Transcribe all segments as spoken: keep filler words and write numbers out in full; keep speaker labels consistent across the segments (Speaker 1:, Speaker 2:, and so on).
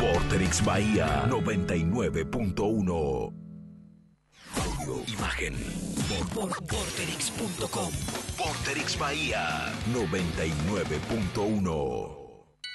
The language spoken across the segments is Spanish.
Speaker 1: Vorterix Bahía noventa y nueve punto uno. Audio, imagen. Por vorterix punto com. Vorterix Bahía noventa y nueve punto uno.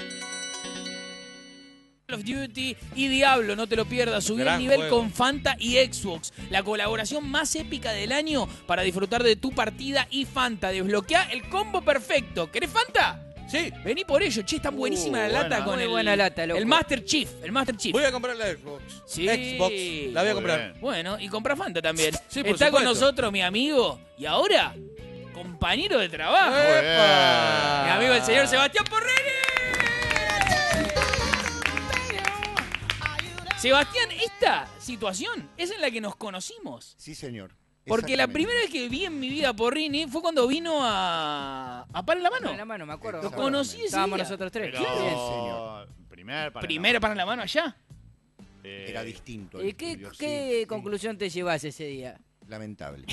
Speaker 2: Call of Duty y Diablo, no te lo pierdas. Subí el nivel juego. Con Fanta y Xbox. La colaboración más épica del año para disfrutar de tu partida y Fanta. Desbloquea el combo perfecto. ¿Querés Fanta?
Speaker 3: Sí.
Speaker 2: Vení por ello, che, está buenísima uh, la buena, lata con
Speaker 4: muy
Speaker 2: el,
Speaker 4: buena lata, loco.
Speaker 2: el Master Chief. El Master Chief.
Speaker 3: Voy a comprar la Xbox.
Speaker 2: Sí.
Speaker 3: Xbox. La voy a comprar.
Speaker 2: Bueno, y compra Fanta también.
Speaker 3: Sí,
Speaker 2: Está
Speaker 3: supuesto.
Speaker 2: con nosotros mi amigo. Y ahora, compañero de trabajo.
Speaker 3: ¡Epa!
Speaker 2: Mi amigo el señor Sebastián Porreri. Sebastián, esta situación es en la que nos conocimos.
Speaker 5: Sí, señor.
Speaker 2: Porque la primera vez que vi en mi vida a Porrini fue cuando vino a, a Pan en la Mano.
Speaker 4: Pan en la Mano, me acuerdo.
Speaker 2: Lo
Speaker 4: me
Speaker 2: conocí ese
Speaker 4: Estábamos
Speaker 2: día.
Speaker 4: nosotros tres.
Speaker 6: Pero,
Speaker 4: Claro.
Speaker 5: Bien, señor.
Speaker 6: Primer para
Speaker 2: Primera Pan en la Mano allá.
Speaker 6: Eh,
Speaker 5: Era distinto. el
Speaker 4: ¿Y qué,
Speaker 5: estudio,
Speaker 4: qué
Speaker 5: sí, sí.
Speaker 4: conclusión te llevas ese día?
Speaker 5: Lamentable.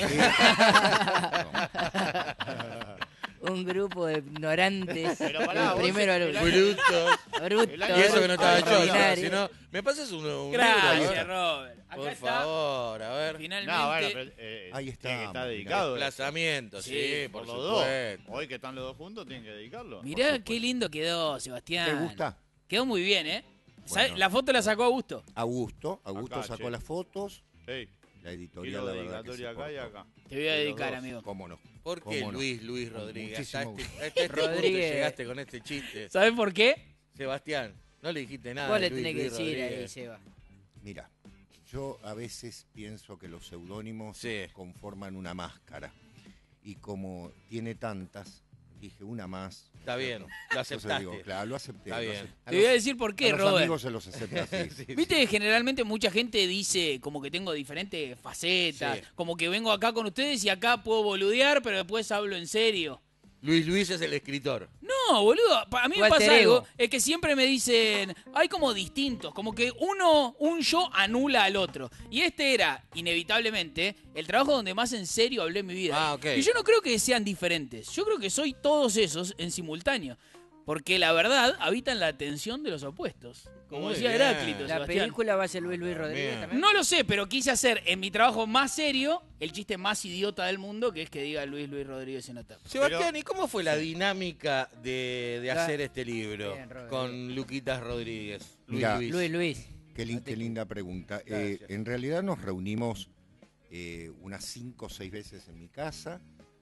Speaker 4: Un grupo de ignorantes.
Speaker 6: Pero pará,
Speaker 4: el
Speaker 6: vos
Speaker 4: primero
Speaker 6: el
Speaker 4: al
Speaker 6: año-
Speaker 3: Brutos.
Speaker 4: Bruto.
Speaker 6: el año-
Speaker 3: Y eso que no estaba yo.
Speaker 4: ordinario.
Speaker 3: Si no, ¿me pasas un, un
Speaker 2: Gracias,
Speaker 3: libro? A ver?
Speaker 2: Robert. Acá
Speaker 3: Por
Speaker 2: está.
Speaker 3: favor, a ver.
Speaker 2: Finalmente.
Speaker 6: No, bueno, pero, eh,
Speaker 5: Ahí
Speaker 6: tiene
Speaker 5: está,
Speaker 6: que estar
Speaker 5: mira.
Speaker 6: dedicado.
Speaker 3: Desplazamiento, sí,
Speaker 2: Sí,
Speaker 3: por,
Speaker 6: por los dos.
Speaker 3: supuesto.
Speaker 6: Hoy que están los dos juntos, tienen que dedicarlo.
Speaker 2: Mirá qué lindo quedó, Sebastián.
Speaker 5: ¿Te gusta?
Speaker 2: Quedó muy bien, ¿eh? ¿Sabes?
Speaker 5: Bueno.
Speaker 2: La foto la sacó Augusto.
Speaker 5: Augusto. Augusto
Speaker 6: Acá,
Speaker 5: sacó
Speaker 6: che.
Speaker 5: las fotos.
Speaker 6: Sí.
Speaker 5: La editorial,
Speaker 6: Quiero
Speaker 5: la verdad que se
Speaker 6: dedicatoria acá y
Speaker 5: portó.
Speaker 6: acá.
Speaker 2: Te voy a
Speaker 6: De los
Speaker 2: dedicar,
Speaker 6: dos.
Speaker 2: amigo.
Speaker 5: ¿Cómo no?
Speaker 3: ¿Por qué
Speaker 5: ¿Cómo no?
Speaker 3: Luis, Luis Rodríguez? Hasta
Speaker 5: Muchísimo
Speaker 3: este, hasta este punto
Speaker 4: Rodríguez.
Speaker 3: llegaste con este chiste.
Speaker 2: ¿Sabes por qué?
Speaker 3: Sebastián, no le dijiste nada.
Speaker 4: Vos le
Speaker 3: Luis,
Speaker 4: tenés que
Speaker 3: Luis
Speaker 4: decir ahí,
Speaker 3: Rodríguez.
Speaker 4: Seba.
Speaker 5: Mira, yo a veces pienso que los seudónimos
Speaker 3: Sí.
Speaker 5: conforman una máscara. Y como tiene tantas, dije una más.
Speaker 3: Está bien, lo
Speaker 5: Entonces
Speaker 3: aceptaste.
Speaker 5: digo, claro, lo acepté.
Speaker 3: Está
Speaker 5: lo
Speaker 3: bien.
Speaker 5: acepté. A
Speaker 2: Te voy a
Speaker 5: los-
Speaker 2: decir por qué,
Speaker 5: a los
Speaker 2: Robert.
Speaker 5: amigos se los acepta así.
Speaker 3: Sí,
Speaker 2: Viste que generalmente mucha gente dice como que tengo diferentes facetas,
Speaker 3: Sí.
Speaker 2: como que vengo acá con ustedes y acá puedo boludear, pero después hablo en serio.
Speaker 3: Luis Luis es el escritor.
Speaker 2: No, boludo, pa- a mí
Speaker 4: Tu
Speaker 2: me pasa
Speaker 4: alter ego.
Speaker 2: algo, es que siempre me dicen, hay como distintos, como que uno, un yo anula al otro. Y este era, inevitablemente, el trabajo donde más en serio hablé en mi vida.
Speaker 3: Ah, ok.
Speaker 2: Y yo no creo que sean diferentes, yo creo que soy todos esos en simultáneo. Porque la verdad habita en la tensión de los opuestos. Como
Speaker 3: Muy
Speaker 2: decía
Speaker 3: bien.
Speaker 2: Heráclito,
Speaker 4: La
Speaker 2: Sebastián.
Speaker 4: película va a ser Luis Luis
Speaker 3: Ah,
Speaker 4: Rodríguez
Speaker 3: bien.
Speaker 4: también.
Speaker 2: No lo sé, pero quise hacer en mi trabajo más serio el chiste más idiota del mundo, que es que diga Luis Luis Rodríguez en la tapa.
Speaker 3: Sebastián, ¿y cómo fue la dinámica de, de
Speaker 4: Ah,
Speaker 3: hacer este libro
Speaker 4: bien, Rodríguez.
Speaker 3: con Luquitas Rodríguez? Luis
Speaker 5: Mirá,
Speaker 3: Luis.
Speaker 4: Luis Luis.
Speaker 5: Qué, lin- qué linda pregunta.
Speaker 3: Gracias.
Speaker 5: Eh, en realidad nos reunimos eh, unas cinco o seis veces en mi casa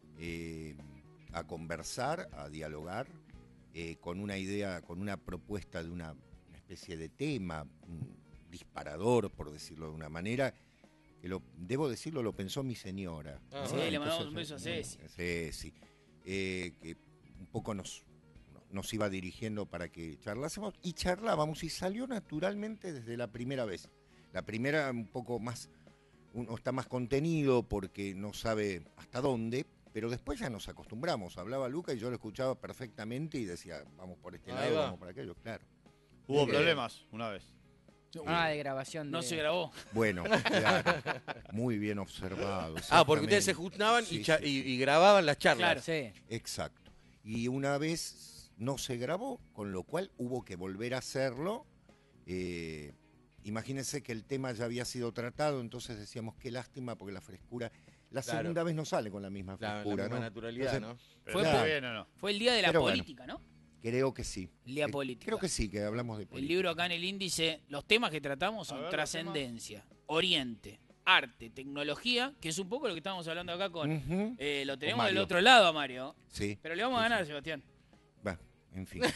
Speaker 5: eh, a conversar, a dialogar, eh, con una idea, con una propuesta de una, una especie de tema, un disparador, por decirlo de una manera, que lo, debo decirlo, lo pensó mi señora.
Speaker 3: Ah,
Speaker 5: ¿no?
Speaker 2: Sí, le
Speaker 5: Entonces,
Speaker 2: mandamos un beso a Ceci.
Speaker 5: Sí, sí. Eh, que un poco nos, nos iba dirigiendo para que charlásemos y charlábamos y salió naturalmente desde la primera vez. La primera un poco más, uno está más contenido porque no sabe hasta dónde, pero después ya nos acostumbramos. Hablaba Luca y yo lo escuchaba perfectamente y decía, vamos por este
Speaker 3: Ahí
Speaker 5: lado,
Speaker 3: va.
Speaker 5: vamos por aquello, claro.
Speaker 6: Hubo
Speaker 5: Eh,
Speaker 6: problemas una vez.
Speaker 4: Ah, de grabación.
Speaker 2: No
Speaker 4: de-
Speaker 2: se grabó.
Speaker 5: Bueno, claro, muy bien observado.
Speaker 3: Ah, porque ustedes se
Speaker 5: exactamente.
Speaker 3: juntaban y,
Speaker 5: Sí,
Speaker 3: cha-
Speaker 5: sí,
Speaker 3: y-
Speaker 5: sí.
Speaker 3: y grababan las charlas.
Speaker 2: Claro.
Speaker 4: Sí.
Speaker 5: Exacto. Y una vez no se grabó, con lo cual hubo que volver a hacerlo. Eh, imagínense que el tema ya había sido tratado, entonces decíamos qué lástima porque la frescura. La
Speaker 3: Claro.
Speaker 5: segunda vez no sale con la misma
Speaker 3: La, la
Speaker 5: frescura,
Speaker 3: misma
Speaker 5: ¿no?
Speaker 3: naturalidad,
Speaker 5: Entonces,
Speaker 3: ¿no?
Speaker 6: Pero
Speaker 2: Fue
Speaker 6: ¿está
Speaker 5: por-
Speaker 6: bien o no?
Speaker 2: Fue el día de la
Speaker 5: Pero bueno.
Speaker 2: política, ¿no?
Speaker 5: Creo que sí.
Speaker 2: El día
Speaker 5: Eh,
Speaker 2: política.
Speaker 5: Creo que sí, que hablamos de
Speaker 2: El
Speaker 5: política.
Speaker 2: libro acá en el índice, los temas que tratamos
Speaker 6: A
Speaker 2: son
Speaker 6: ver, los
Speaker 2: trascendencia, oriente, arte, tecnología, que es un poco lo que estábamos hablando acá con...
Speaker 5: Ujú.
Speaker 2: eh, lo tenemos del
Speaker 5: Mario.
Speaker 2: otro lado a Mario,
Speaker 5: Sí.
Speaker 2: pero le vamos a
Speaker 5: Sí,
Speaker 2: ganar,
Speaker 5: sí.
Speaker 2: Sebastián.
Speaker 5: Va, en fin.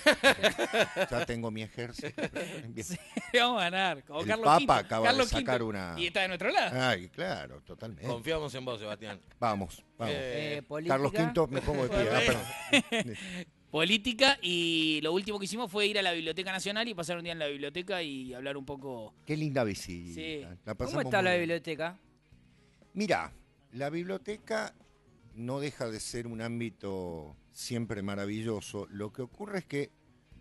Speaker 5: Ya tengo mi ejército. Bien.
Speaker 2: Le vamos a ganar. Como
Speaker 5: El
Speaker 2: Carlos
Speaker 5: Papa
Speaker 2: Quinto.
Speaker 5: acaba
Speaker 2: Carlos
Speaker 5: de sacar
Speaker 2: Quinto.
Speaker 5: una...
Speaker 2: Y está de nuestro lado.
Speaker 5: Ay, claro, totalmente.
Speaker 3: Confiamos en vos, Sebastián.
Speaker 5: Vamos, vamos.
Speaker 3: Eh,
Speaker 4: Eh, política.
Speaker 5: Carlos Quinto, me pongo de pie. Ah, perdón.
Speaker 2: Política, y lo último que hicimos fue ir a la Biblioteca Nacional y pasar un día en la biblioteca y hablar un poco...
Speaker 5: Qué linda visita.
Speaker 2: Sí.
Speaker 5: La
Speaker 4: ¿Cómo
Speaker 5: pasamos
Speaker 4: está
Speaker 5: muy
Speaker 4: la
Speaker 5: bien.
Speaker 4: biblioteca?
Speaker 5: Mirá, la biblioteca no deja de ser un ámbito siempre maravilloso. Lo que ocurre es que,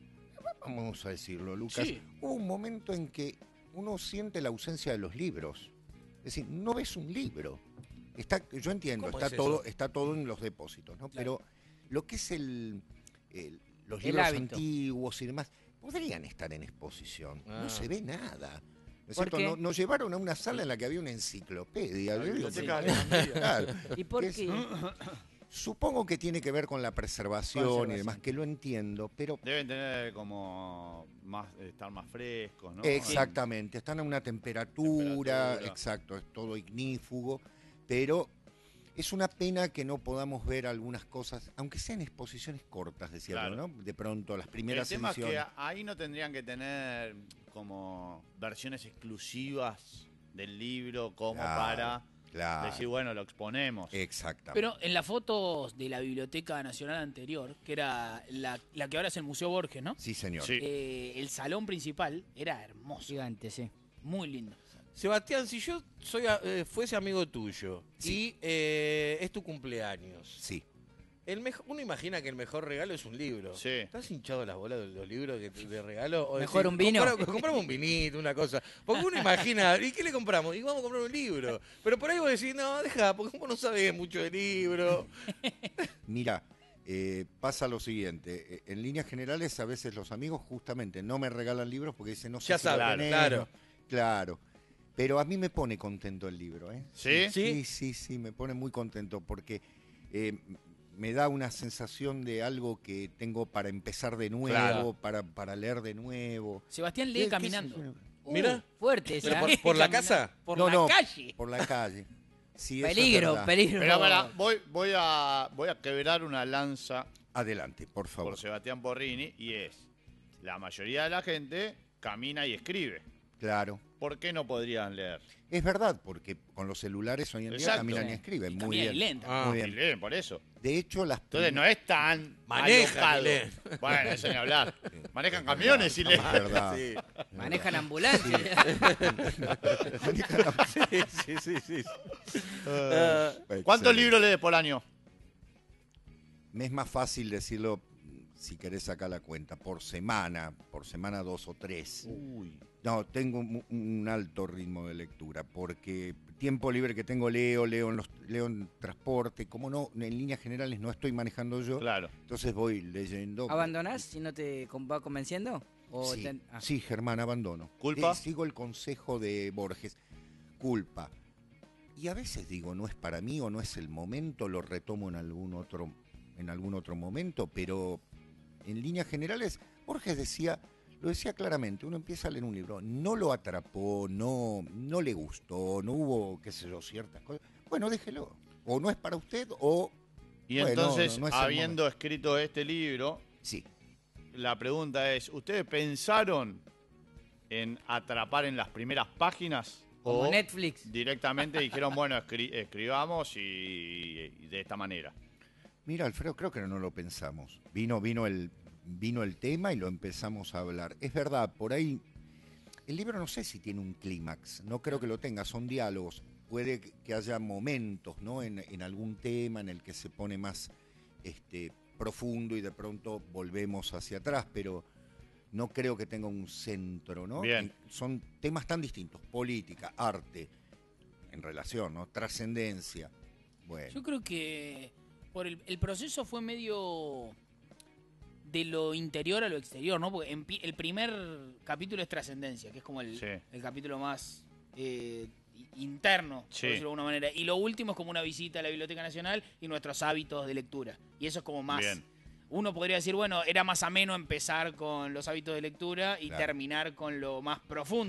Speaker 5: vamos a decirlo, Lucas,
Speaker 2: Sí.
Speaker 5: hubo un momento en que uno siente la ausencia de los libros. Es decir, no ves un libro. Está, yo entiendo,
Speaker 3: ¿Cómo
Speaker 5: está
Speaker 3: es
Speaker 5: todo,
Speaker 3: eso?
Speaker 5: está todo en los depósitos, ¿no? Pero lo que es el, el- los
Speaker 4: El
Speaker 5: libros
Speaker 4: hábito.
Speaker 5: antiguos y demás, podrían estar en exposición.
Speaker 3: Ah.
Speaker 5: No se ve nada. ¿No es
Speaker 4: ¿Por
Speaker 5: cierto?
Speaker 4: qué?
Speaker 5: No- Nos llevaron a una sala en la que había una enciclopedia.
Speaker 6: La
Speaker 5: Yo digo,
Speaker 6: biblioteca
Speaker 5: sí.
Speaker 6: de Alejandría.
Speaker 5: Claro.
Speaker 4: ¿Y por
Speaker 5: Es-
Speaker 4: qué?
Speaker 5: Supongo que tiene que ver con la preservación,
Speaker 4: Conservación.
Speaker 5: y demás, que lo entiendo, pero
Speaker 6: Deben tener como más, estar más frescos, ¿no?
Speaker 5: exactamente, están a una temperatura,
Speaker 6: Temperatura.
Speaker 5: exacto, es todo ignífugo, pero es una pena que no podamos ver algunas cosas, aunque sean exposiciones cortas, decía yo,
Speaker 6: Claro.
Speaker 5: ¿no? De pronto, las
Speaker 6: El
Speaker 5: primeras
Speaker 6: tema es que
Speaker 5: ediciones.
Speaker 6: ahí no tendrían que tener como versiones exclusivas del libro como
Speaker 5: Claro,
Speaker 6: para
Speaker 5: Claro,
Speaker 6: decir, bueno, lo exponemos.
Speaker 5: exactamente.
Speaker 2: Pero en las fotos de la Biblioteca Nacional anterior, que era la, la que ahora es el Museo Borges, ¿no?
Speaker 5: Sí, señor.
Speaker 6: Sí.
Speaker 2: Eh, el salón principal era hermoso,
Speaker 4: Gigante, sí.
Speaker 2: muy lindo.
Speaker 3: Sebastián, si yo soy a- eh, fuese amigo tuyo
Speaker 5: Sí.
Speaker 3: y eh, es tu cumpleaños,
Speaker 5: Sí.
Speaker 3: el mejo- uno imagina que el mejor regalo es un libro.
Speaker 6: Sí.
Speaker 3: ¿Estás hinchado las bolas de los libros que te- de regalo? O
Speaker 4: Mejor un vino.
Speaker 3: Compra- compramos un vinito, una cosa. Porque uno imagina, ¿y qué le compramos? Y vamos a comprar un libro. Pero por ahí vos decís, no, deja, porque vos no sabés mucho de libro.
Speaker 5: Mira, eh, pasa lo siguiente. eh, En líneas generales, a veces los amigos justamente no me regalan libros porque dicen, no sé
Speaker 3: Ya
Speaker 5: si lo
Speaker 3: saben,
Speaker 5: tenés,
Speaker 3: claro.
Speaker 5: no- Claro. Pero a mí me pone contento el libro, ¿eh?
Speaker 6: ¿Sí?
Speaker 5: Sí, sí, sí, me pone muy contento porque eh, me da una sensación de algo que tengo para empezar de nuevo,
Speaker 6: Claro.
Speaker 5: para, para leer de nuevo.
Speaker 2: Sebastián
Speaker 5: ¿Qué-
Speaker 2: lee
Speaker 5: qué
Speaker 2: caminando.
Speaker 5: es eso?
Speaker 4: Uh,
Speaker 3: Mira.
Speaker 4: Fuerte
Speaker 3: ¿Pero
Speaker 4: esa.
Speaker 3: por, por la
Speaker 2: Caminando.
Speaker 3: casa?
Speaker 2: Por
Speaker 5: No,
Speaker 2: la
Speaker 5: no,
Speaker 2: calle.
Speaker 5: Por la calle. Sí, eso es
Speaker 4: Peligro,
Speaker 5: verdad.
Speaker 4: peligro.
Speaker 6: Pero para, voy, voy, a, voy a quebrar una lanza
Speaker 5: Adelante, por favor.
Speaker 6: por Sebastián Porrini y es, la mayoría de la gente camina y escribe.
Speaker 5: Claro.
Speaker 6: ¿Por qué no podrían leer?
Speaker 5: Es verdad, porque con los celulares hoy en día
Speaker 6: Exacto.
Speaker 5: caminan y escriben.
Speaker 2: Y
Speaker 5: Muy
Speaker 2: camina y
Speaker 5: bien.
Speaker 2: lenta.
Speaker 3: Ah.
Speaker 5: Muy
Speaker 6: Y
Speaker 5: bien.
Speaker 6: leen por eso.
Speaker 5: De hecho, las
Speaker 6: Entonces no es tan
Speaker 3: Manejan
Speaker 6: alocado.
Speaker 3: y leen.
Speaker 6: Bueno, eso ni hablar. Manejan camiones y leen.
Speaker 5: Es verdad.
Speaker 3: Sí.
Speaker 4: Manejan ambulancias.
Speaker 3: Sí, sí, sí, sí. Ah,
Speaker 6: ¿Cuántos
Speaker 5: Excelente.
Speaker 6: libros lees por año?
Speaker 5: Me es más fácil decirlo, si querés sacar la cuenta, por semana, por semana dos o tres. No, tengo un, un alto ritmo de lectura, porque tiempo libre que tengo leo, leo en, los, leo en transporte, como no, en líneas generales no estoy manejando yo,
Speaker 6: Claro.
Speaker 5: entonces voy leyendo.
Speaker 4: ¿Abandonás si no te con- va convenciendo? ¿O
Speaker 5: Sí,
Speaker 4: ten- ah.
Speaker 5: sí, Germán, abandono.
Speaker 6: ¿Culpa?
Speaker 5: Eh, sigo el consejo de Borges. Culpa. Y a veces digo, no es para mí o no es el momento, lo retomo en algún otro, en algún otro momento, pero en líneas generales, Borges decía, lo decía claramente, uno empieza a leer un libro, no lo atrapó, no, no le gustó, no hubo, qué sé yo, ciertas cosas. Bueno, déjelo. O no es para usted, o
Speaker 6: Y
Speaker 5: Bueno,
Speaker 6: entonces,
Speaker 5: no, no es el
Speaker 6: habiendo escrito este libro,
Speaker 5: sí.
Speaker 6: la pregunta es, ¿ustedes pensaron en atrapar en las primeras páginas?
Speaker 4: Como
Speaker 6: ¿O
Speaker 4: Netflix.
Speaker 6: directamente dijeron, bueno, escri- escribamos y, y de esta manera?
Speaker 5: Mira, Alfredo, creo que no lo pensamos. Vino, vino el, vino el tema y lo empezamos a hablar. Es verdad, por ahí el libro no sé si tiene un clímax, no creo que lo tenga, son diálogos. Puede que haya momentos, ¿no? En, en algún tema en el que se pone más este, profundo y de pronto volvemos hacia atrás, pero no creo que tenga un centro, ¿no?
Speaker 6: Bien.
Speaker 5: Son temas tan distintos, política, arte, en relación, ¿no? Trascendencia. Bueno.
Speaker 2: Yo creo que por el, el proceso fue medio de lo interior a lo exterior, ¿no? Porque empi- el primer capítulo es Trascendencia, que es como el,
Speaker 6: Sí.
Speaker 2: el capítulo más eh, i- interno,
Speaker 6: Sí.
Speaker 2: por decirlo de alguna manera. Y lo último es como una visita a la Biblioteca Nacional y nuestros hábitos de lectura. Y eso es como más...
Speaker 6: Bien.
Speaker 2: Uno podría decir, bueno, era más ameno empezar con los hábitos de lectura y
Speaker 5: Claro.
Speaker 2: terminar con lo más profundo.